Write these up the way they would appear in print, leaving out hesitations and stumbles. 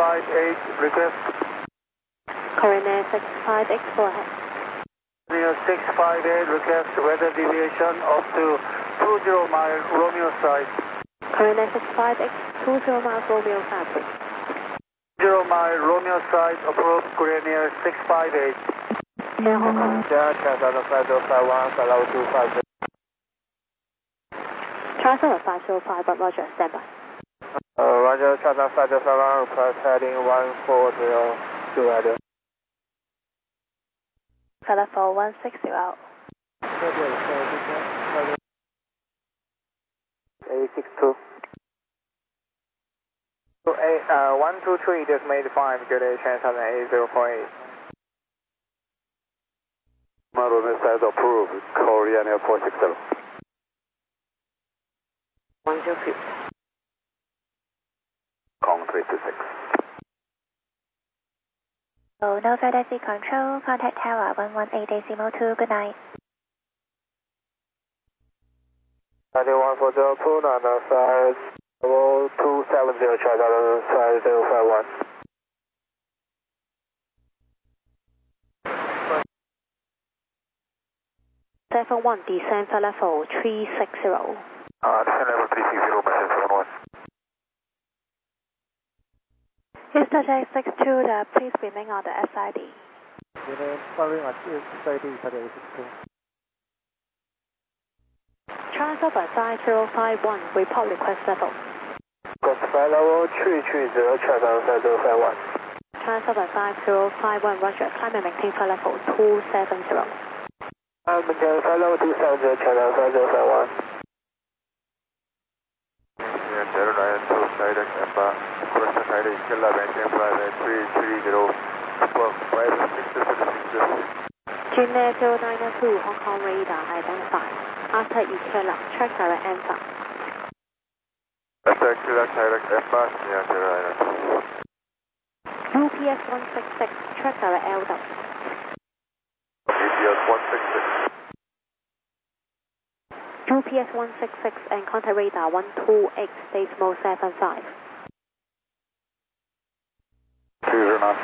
658 request. Coronair 658, go ahead. Coronair 658 request weather deviation up to 20 mile Romeo side. Coronair 658, 20 miles Romeo fabric. 0 mile Romeo side approach Coronair 658. Air Hong Kong. Transfer 5051, Salau 250. Transfer 5051, Roger, standby. Roger, transfer 5051, request heading 140, two header. Feather 4160. 862. 123 just made 5, good day, transfer 8048. Model missile approved, Korean Air 467. 102. Kong 326. So no further seat control, contact tower 118.2, good night. 9140, pull on the side, 270, check out the side 051. Seven 1, descend for level 360. Descend level 360, message 71. Easterjet 62, please remain on the SID. Following on SID, Saturday 62. Transfer 5051, report request level. Classified level 330, check out the side 051. Transfer 5051, Roger, climb and maintain for level 270. Maintain for level 270, check out the side 051. Yeah, 092, side Emma, cross the side Killa, maintain flight 330, above 566. Junior 092, Hong Kong radar identified. After Ikela, check direct Emma. After Ikela, direct Emma, yeah, 092. UPS 166, check direct LW. UPS 166. UPS 166 and contact radar 128, decimal 75. 209.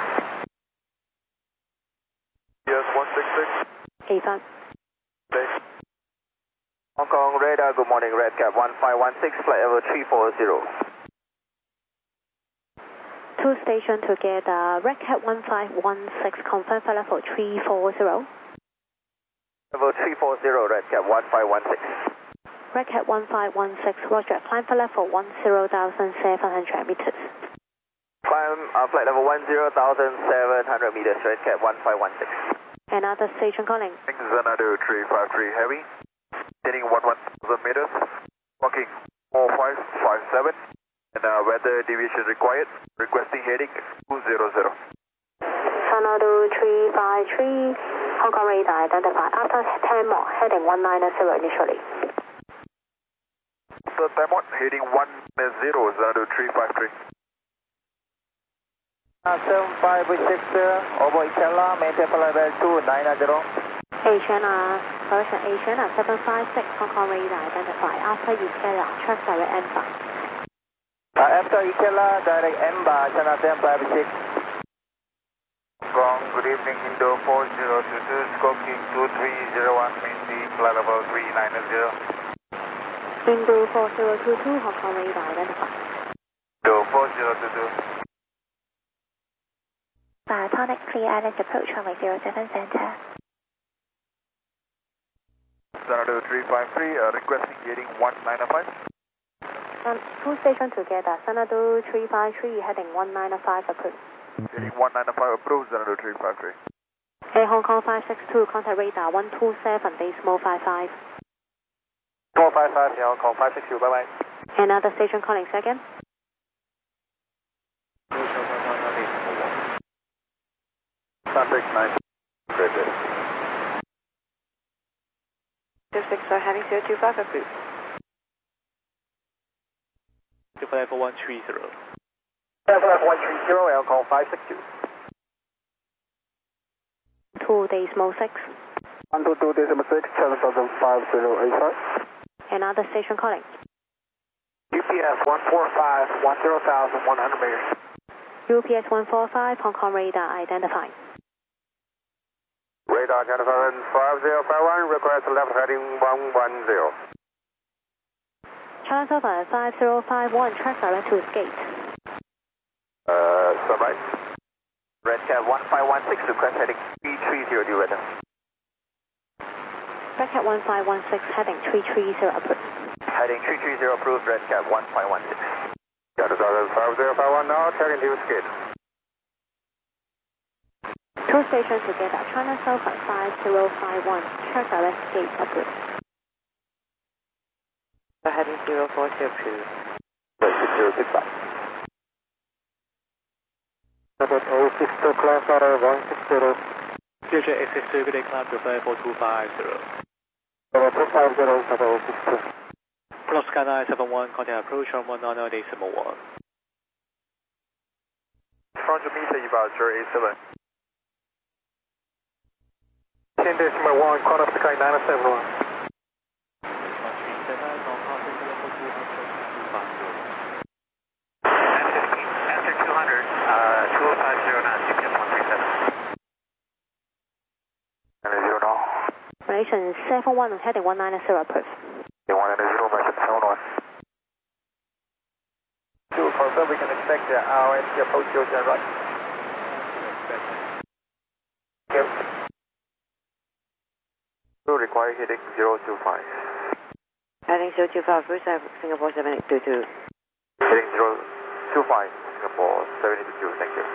UPS 166. A5. Hong Kong radar, good morning, Redcap 1516, flight level 340. Two station together, Redcap 1516, confirm for level 340. Level 340, Redcap 1516. Redcap 1516, Roger, climb for level 10,700 meters. Climb flight level 10,700 meters, Redcap 1516. Another station calling. Xanadu 353 heavy, heading 11,000 meters, walking 4557, and weather deviation required, requesting heading 200. Xanadu 353, Hong Kong radar identified. After 10 more, heading 190 initially. So time out, heading 190, Xanadu 353. 7566, over Ikela, maintain flight level 290. Asiana, version Asiana 756, Hong Kong radar identified. After Ikela, check direct Emba. After Ikela, direct Emba, China 756. Gong, good evening, Indo 4022, Scorpion 2301, maintain flight level 390. Indo 4022, Hong Kong radar identified. Indo 4022. Tonic clear island approach runway 07 center. Xanadu 353, requesting heading 195. Two station together, Xanadu 353, heading 195 approved. Heading 195 approved, Xanadu 353. Air Hong Kong 562, contact radar 127, decimal 55. 455, Air Hong Kong 562, bye bye. Another station calling second. Sunbreak 9, great day. 26 are heading 025 approved. Level 130. Level 130, Air Hong Kong 562. 2 decimal 6. 122 decimal 6, 7,5085. Another station calling. UPS 145, 10,100 meters. UPS 145, Hong Kong radar identified. Radar China 5051, request left heading 110. China Southern 5051, track direct to gate. Right. Red Cat 1516, request heading 330 due weather. Red Cat 1516, heading 330 approved. Heading 330 approved, Red Cat 1516. China Southern 5051 now, checking to gate. Two stations together, China Southern 5051, track direct gate approved. Heading 040 approved. 60 goodbye. Number 062, climb ladder 160. Future X62, good day, climb to flight 4250. Number 250, number 062. Plus Sky 971, contact approach from 190.1. Front of meter about 087. 10.1, contact Sky 971. Answer 200, 2050 now, GPS 137. And 0 now. Malaysian 71, heading 190 approved. 190, Malaysian 71. To confirm, we can expect the RNC approach Georgia right. Yep. To require heading 025. Heading 025, first Singapore 7822. Heading 025, Singapore 72, thank you.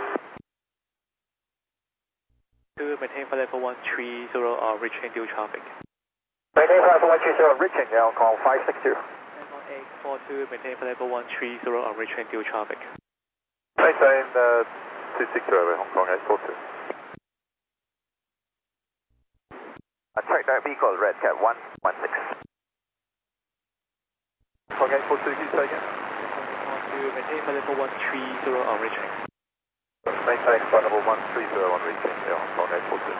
To maintain flight level 130, reaching due traffic. Maintain flight level 130, reaching Hong Kong 562. Aircon 842, maintain flight level 130, reaching due traffic. Maintain 260 over Hong Kong 842. Track that vehicle, Red Cat 116. Hong Kong 842, can you say again? To maintain flight level 130, reaching. Maintain flight level 130 on reaching Hong Kong 842.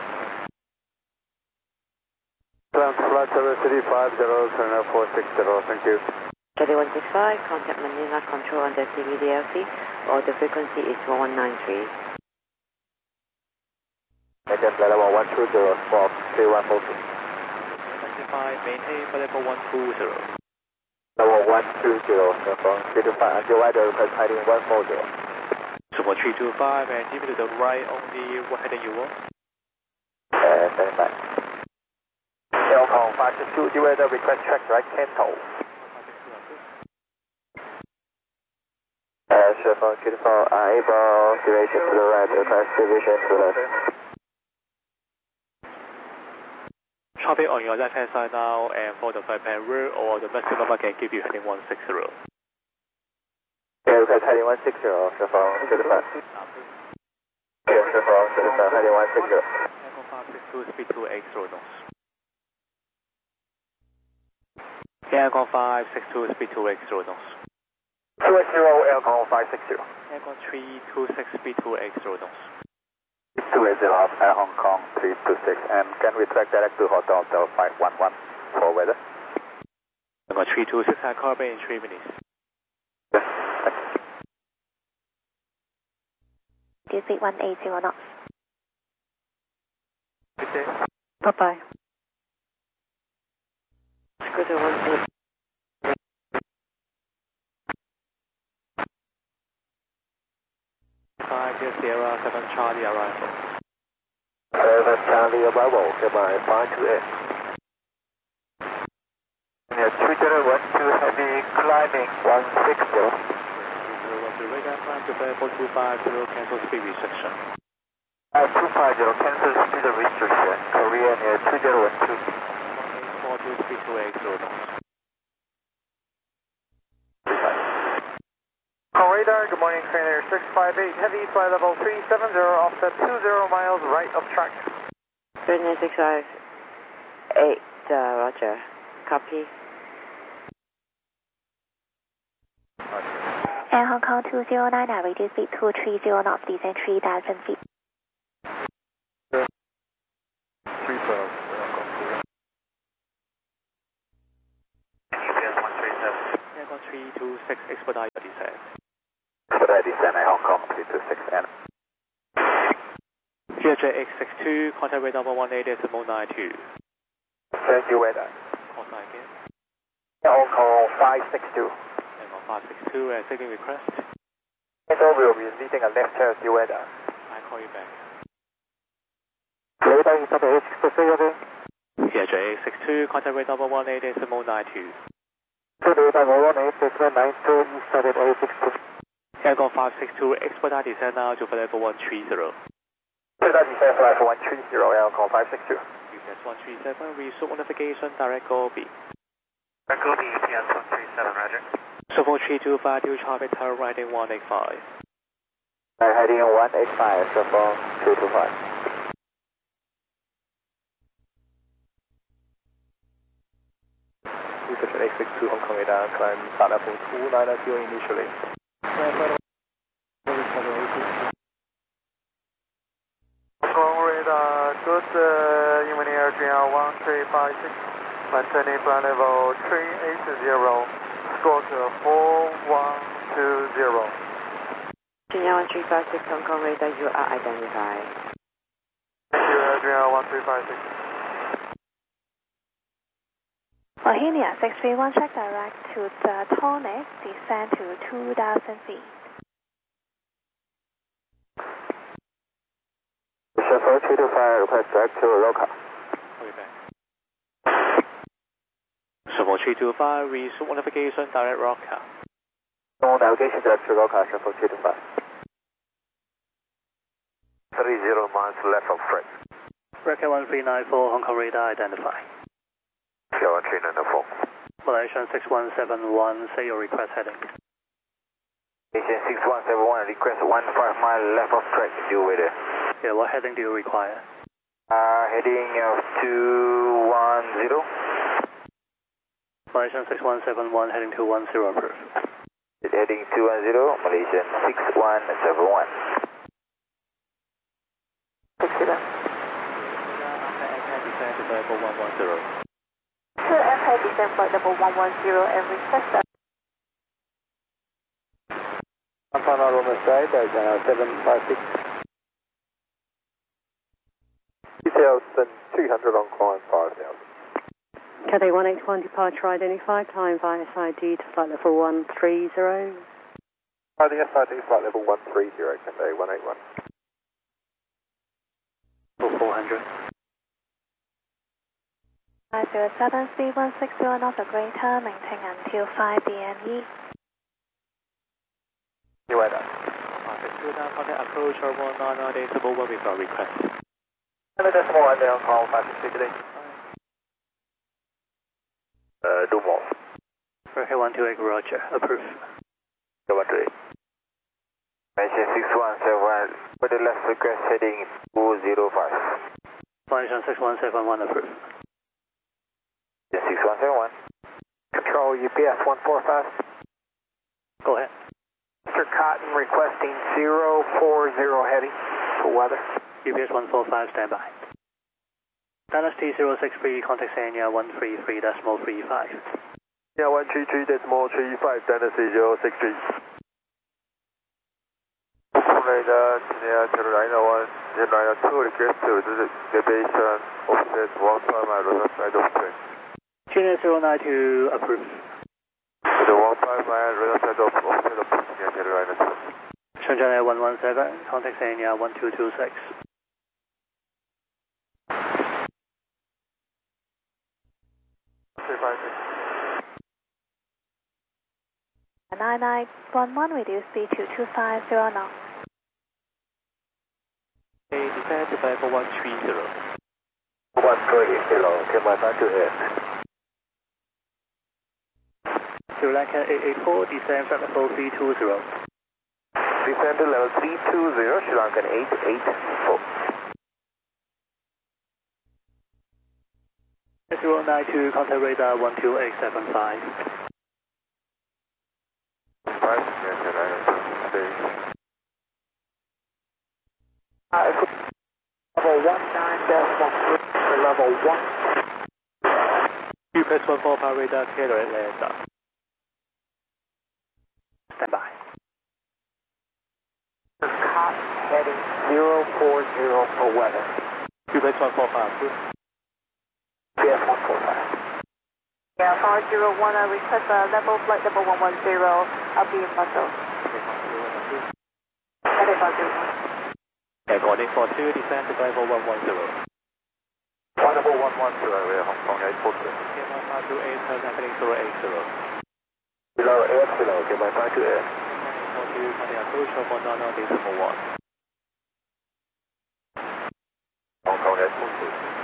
Ground flight 750, turn 460, thank you. Charlie 165, contact Manila Control under CVDLC, or the frequency is 1193. Again, level 120, Fox 3142. 165, maintain flight level 120. Level 120, from 325, until weather request heading 140. Super 325, and give me to the right only, what heading you want? Stand by. Hong Kong 562, due weather request track right cancel. Chevron 24, able duration to the right, request division to the left. Traffic on your left hand side now, and for the flight plan route or the maximum I can give you heading 160. Okay, request heading 160, Chevron 25. Okay, Chevron 25, heading 160. Aircon 562, speed 280 knots. Aircon 562, speed 280 knots. 280, Aircon 560. Aircon 326, speed 280 knots. 280 at Hong Kong 326, and can we track direct to Hotel 511 for weather? Aircon 326, I call back in 3 minutes. Yes, Deal speed 180 knots. Good day. Bye-bye. Scooter 1 5 Sierra 7 Charlie arrival. 7 Charlie arrival, goodbye, 528. Yeah, 3012 heavy climbing 160. 012 radar climb to flight 4250, cancel speed restriction. 250, cancel speed restriction. Korean 2012. 842, speed 280 knots. Radar, good morning, train air 658, heavy flight level 370, offset 20 miles right of track. 39658, roger. Copy. Air Hong Kong 209, now reduce speed 230 knots, descend 3,000 feet. 312, UPS 137. Aircon 326, expedite your descent. Expedite descend at Hong Kong 326N. CRJ-862, contact radar 118.92. Thank you, weather. Call sign again. Hong Kong 562. And on 562, and signal request. Echo will be leading a left turn to weather. I call you back. Radar is number 863, CRJ-862, contact radar 118.92. Radar 118.92, east at 862. Aircon 562, expedite descend now to level 130. Radar descend flight 130, Aircon 562. UPS 137, resume notification, direct Gobi. Gobi, UPS 137, roger. Support 325, due traffic tower riding 185. Heading 185, support 325. Reception 862 Hong Kong radar, climb start level 290 initially. Hong Kong radar, good evening, RGL 1356, maintaining flight level 380, stroke 4120. Junior 1356 Hong Kong radar, you are identified. Thank you, RGL 1356. Bohemia 631, check direct to the Tonic, descend to 2,000 feet. Support 325, request direct to Roca. Call you back. Support 325, resume notification, direct Roca. No navigation direct to Roca, support 325. 30 miles left of track. Record 1394, Hong Kong radar identify. Sierra 1394. Malaysian 6171, say your request heading. Malaysian 6171, request 15 mile left of track, due weather. Yeah, what heading do you require? Heading 210. Malaysian 6171, heading 210, approved. Heading 210, Malaysian 6171. 60 left. Descend to level 110. To aircraft descend flight level 110 and request that. Alpha on the side, 756. Details 300 on call and 5000. Cathay 181 departure identified, climb via SID to flight level 130. The SID flight level 130, Cathay 181. 400. 507, speed 160 knots or greater, maintain until 5 DME. New weather. 562 now, contact approach or 199 decimal 1 with our request. And the decimal 1 down, call 560 today. Do more. Record 128, roger, approved. 128. Malaysian 6171, for the left request heading 205. Malaysian 6171, approved. 6171. Control UPS 145. Go ahead. Mr. Cotton requesting 040 heading for weather. UPS 145, standby. Dynasty 063, contact Sanya 133.35. Yeah, 133.35, Dynasty 063. Radar, Senior 091, 092, request to visit elevation offset 15 mile other side of track. Junior 092, approved. The 15 mile other side of offset of Senior 092. Shenzhen Air 117, contact Sanya 1226. 9911, reduce speed to 250 knots. Okay, descend to level 130. 130, came by back to air. Sri Lanka 884, descend at level 320. Descend to level 320, Sri Lankan 884. 092, contact radar 12875. 5, Senior 092, level 19.1, level 1. UPS 145 radar, clear at Atlanta. Standby. hot, heading 040 for weather. QPS 145 approved. PS 145. Yeah, 501, I request level flight level 110, I'll be in Muscle. Heading 501. Yeah, coordinate 42, descend to level 110. Level 110, we are Hong Kong 842. KMI 528, turn left heading 080. Below 8 below, KMI 528. 42, contact approach of 199.1. Hong Kong 842.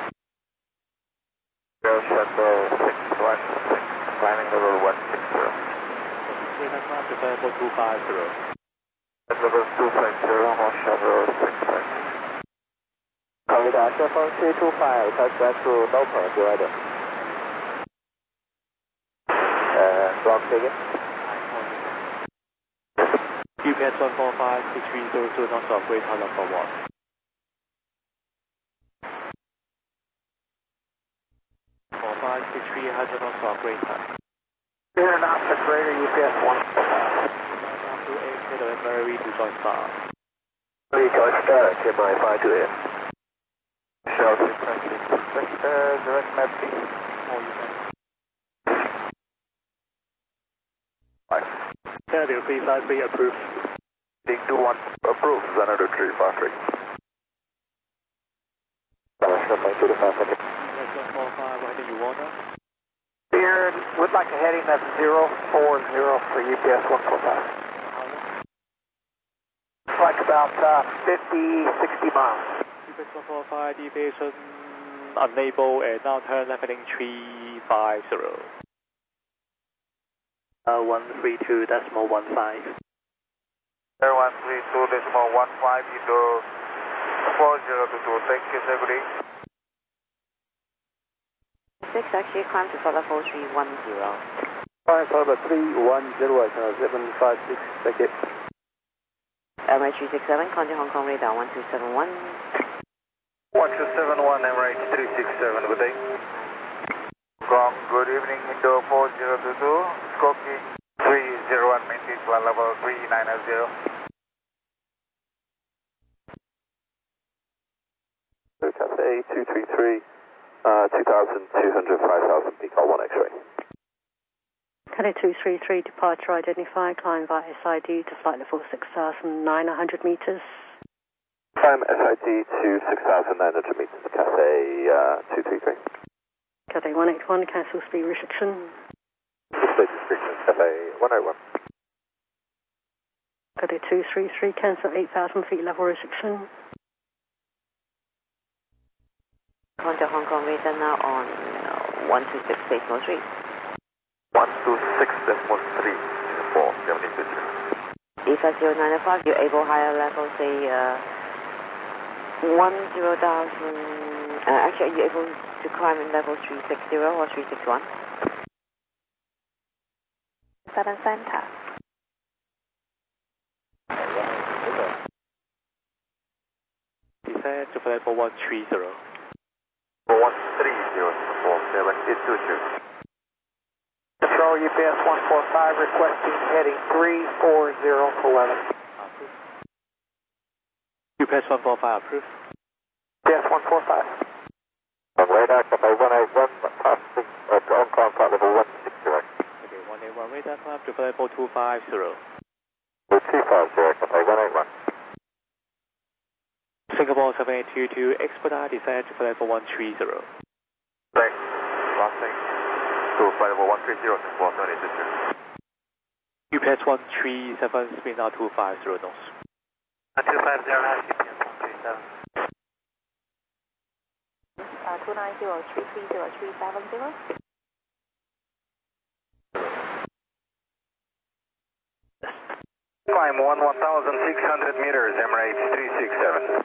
Go shuttle 616, climbing level 160. Aircraft to level 250. At level 250, Hong shuttle 616. Corridor Shuttle 325, touch back to Nopal, Jordan. Block ticket. QPS 145, 6302, non-stop, Great Hall number 1. Five six three hundred non-stop, Great Hall. Here not the greater UPS 145. 28, Taylor and Mary to join star. Join star, KMI 528. Shell frequency, direct map B. All you can. Canada 353 approved. Being 21 approved, Xanadu 353. Here, would like a heading that's 040 for UPS 145. Like about 50, 60 miles. UPS 145, deviation unable, and now turn left heading 350. 132.15. 132.15 into 4022, thank you, Secretary. 6 actually climb to flight level 310. Flight level 310, 756, thank you. Emirates 367, contact Hong Kong radar 1271. 1271, Emirates 367, good day. Hong Kong, good evening, Indo 4022, Skokie 301, maintain flight level 390. Cathay 233, 2,200, 5,000, peak 1 X-ray. Cathay 233, departure identified, climb via SID to flight level 6,900 meters. Climb SID to 6,900 meters, Cathay 233. Cathay 181, cancel speed restriction. Speed restriction, Cathay 181. Cathay 233, cancel 8,000 feet level restriction. Contact Hong Kong radar now on 126.3. 126.3 for 70 EFA 0905, you're able higher level, say 10,000. Actually, are you able to climb in level 360 or 361? 7 center. Descend to flight level 130. 130 for 7022. Control UPS 145, requesting heading 340 for weather. UPS 145 approved. UPS 145. On radar, Cathay 181, passing Hong Kong, flight level 160. Okay, 181 radar climb to flight level 250. 250, Cathay 181. Singapore 7822, expedite descend to flight level 130. Thanks. Crossing to flight level 130 for 7022. UPS 137, speed now 250 knots. 250, UPS 137. 290, 330, 370. Climb 1,600 meters, Emirates 367.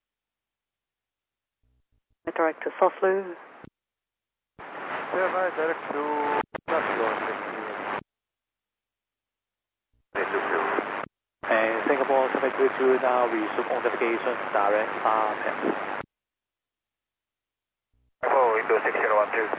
Direct to Soslu. Direct to And Singapore 722 now resume on navigation, direct RPM. Oh, Indo 6012.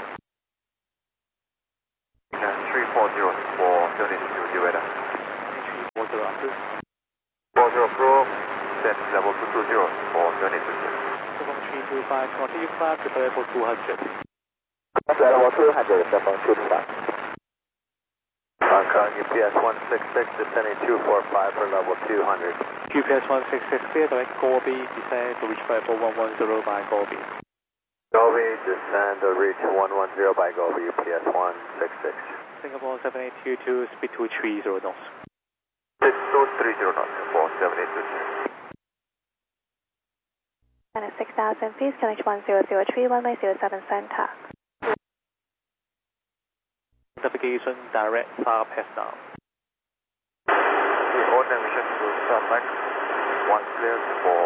340 for 72, radar. 40 approved. 40 approved. descend level 220 for 782. 325, continue climb to level 200. Level 200, 725. Hong Kong UPS 166, descending 245 for level 200. UPS 166 clear, direct Corby, descend to reach level 110 by Corby. Gobi, descend to reach 110 by Gobi, UPS 166. Singapore 7822, speed 230 knots. 6230 knots for 782. And at 6,000 feet, connect 1003, runway 07 center. Navigation direct south head down. We hold navigation to Starbuck, one clear for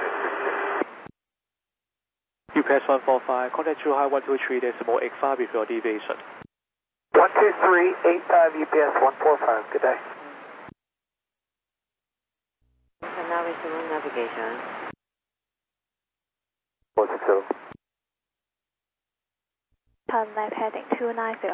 782. UPS 145, contact True High 123.85 with your deviation. 12385 UPS 145, good day. And now resume navigation. 460. Turn left heading 290.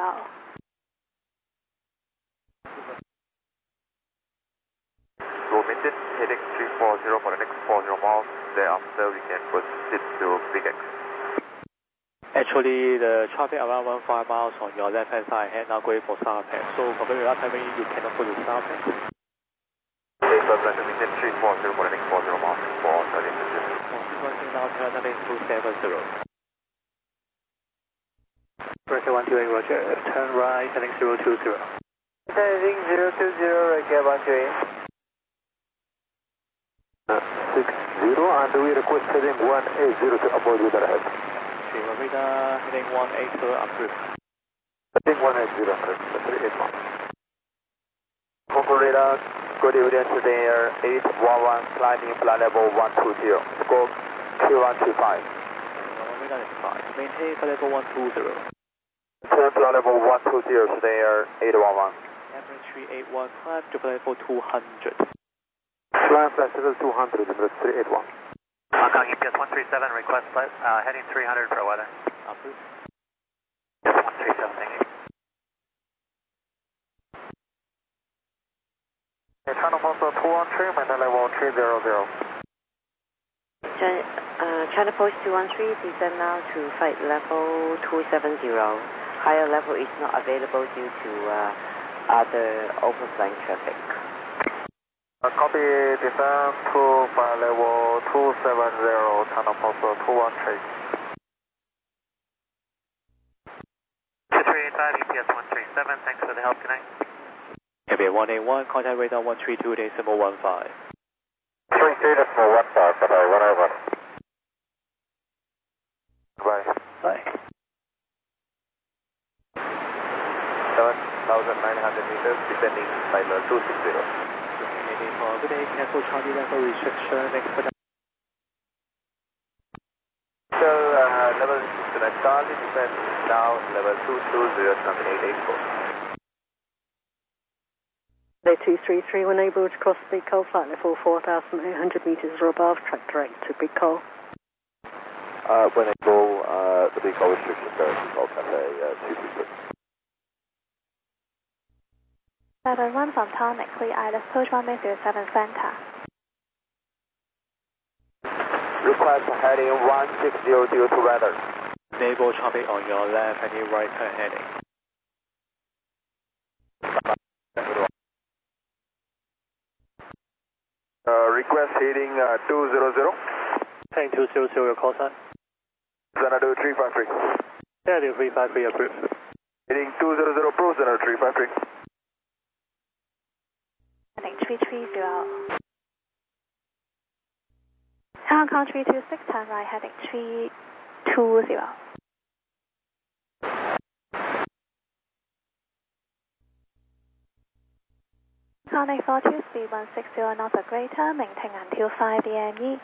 So maintain heading 340 for the next 40 miles. Thereafter, we can proceed to Big X. Actually, the traffic around 15 miles on your left hand side head now going for South Head. So compared to last time, you cannot go to South Head. Okay, so plan to maintain 340 for the next 40 miles for 782. Sequencing now turn heading 270. Breaker 128, roger. Turn right, heading 020. Heading 020, right, cab 128. 60, and we request heading 180 to avoid weather ahead. Okay, radar heading 180 approved. Heading 180, 381. Local radar, good evidence there, 811, climbing flight level 120, scope Q125. Radar is 5. Maintain flight level 120. Turn flight level 120, there, 811. Average 381, climb to flight level 200. Flying flight level 200, Emirates 381. Hong Kong UPS 137, request flight, heading 300 for weather. Approved. Yes, 137, thank you. Channel Postal 213, maintain level 300. Channel Post 213, descend now to flight level 270. Higher level is not available due to other overflying traffic. Copy, descend to flight level 270, Channel Postal 213. 2385, UPS 137, thanks for the help, good night. Airway 181, contact radar 132.15. 33.15, but I run over. Bye. Bye. 7,900 meters, descending flight level 260. Good day, cancel Charlie level restriction, expedite. So, level Charlie descend now, level 220, something 884. Day 233, when able to cross Big Cole flight level 4,800 meters or above, track direct to Big Cole. When they go, the Big Cole restriction there, Big Cole Cafe 223. 71 from Tonic, clear Island, approach runway 07 center. Request heading 1600 to weather. Enable traffic on your left and your right turn heading. Request heading 200. Heading 200, your call sign. Xanadu 353. Xanadu 353 approved. Heading 200, Pro Xanadu 353. Heading 330. Hong Kong 326, turn right, heading 320. Connect 42, speed 160 knots or greater, maintain until 5 DME.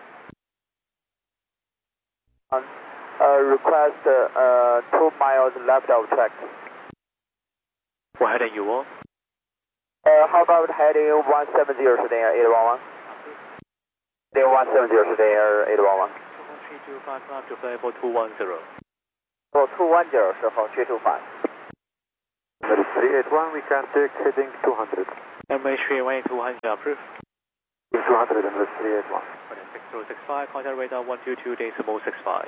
Request 2 miles left of track. What heading you want? How about heading 170 today, 811? Heading 170 today, 811. 325 climb to flight level 210. So 210是后325. That is 381, we can take heading 200. MH 318 200 approved. 200 and 381. 6065, contact radar 122.65.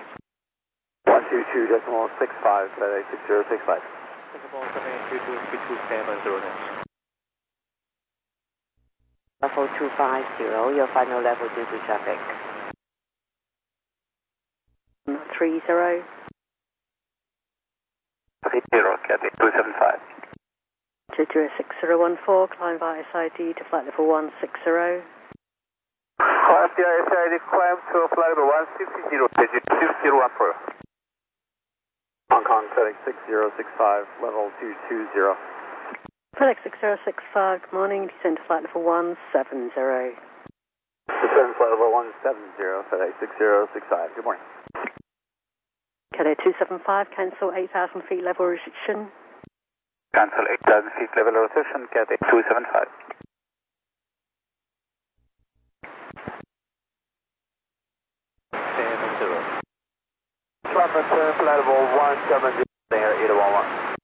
122.65, FedEx 6065. Singapore 7822, speed 270 knots. Level 250, your final level due to traffic. 30. 30, Cathay 275. Judea 6014, climb via SID to flight level 160. FDI SID climb to flight level 160, digit 6014. Hong Kong, FedEx 6065, level 220. FedEx 6065, good morning, descend to flight level 170. Descend flight level 170, FedEx 6065, good morning. Cathay 275, cancel 8,000 feet level restriction. Cancel 8,000 feet level rotation, Cathay 275. Traffic flight level 170, there 811.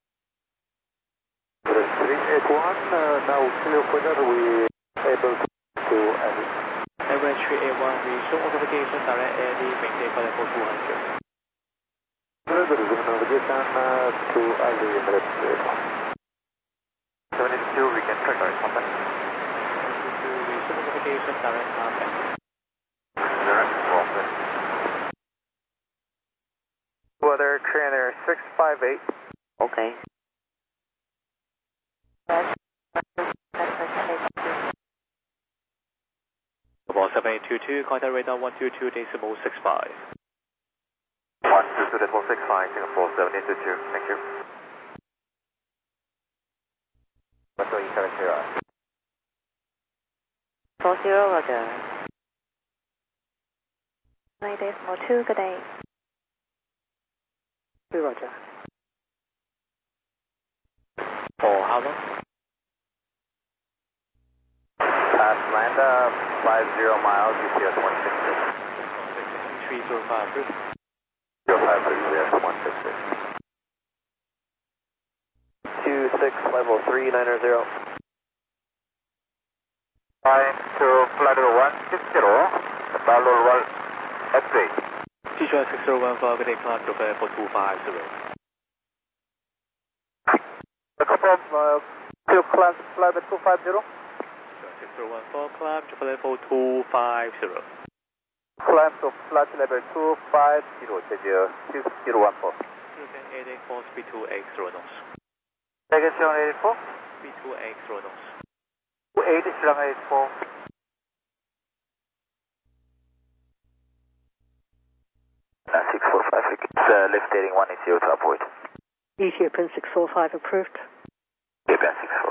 381, now clear for that, we able to edit. Airline 381, we show notification direct AD, maintain flight level 200. Good, navigation to Ali Emirates. 72, we can track our contact. 72, we show notification direct contact. Direct, okay. Weather trainer 658. Okay. Singapore 7822, contact radar 122.65. 122.65, Singapore 7822, thank you. What's your character? 40, roger. 9.2, good day. Roger. For how long? Past Landa, 50 miles, GPS 166. 305, good. 053, GPS 166. 26, level 390. Flying to flight level 160, Balol X-ray. Sichuan 6015, good day, climb to flight level 250. Confirm, to climb to flight level 250. 6014, climb to flight level 250. Climb to flight level 250, digit 6014. Cruising 884, speed 280 knots. Baggage 784. Speed 280 knots. 280, 784. Lift heading 180 to upward. Ethiopian 645 approved. Ethiopian 645.